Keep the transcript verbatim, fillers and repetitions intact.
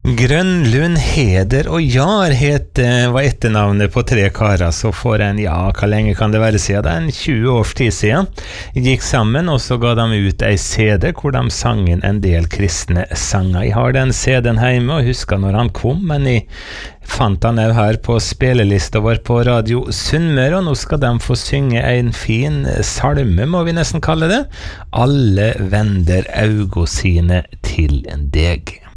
Grønlund, Heder og Jar het, eh, var etternavnet på tre karer, så for en, ja, hva lenge kan det være siden? Det er en tjue års tid siden. De gikk sammen, og så ga de ut ei C D hvor de sang inn en del kristne sanger. Jeg har den C D-en hjemme, og husker når han kom, men jeg fant han også her på spillelista vår på Radio Sunnmøre, og nå skal de få synge en fin salme, må vi nesten kalle det. Alle vender augo sine til deg.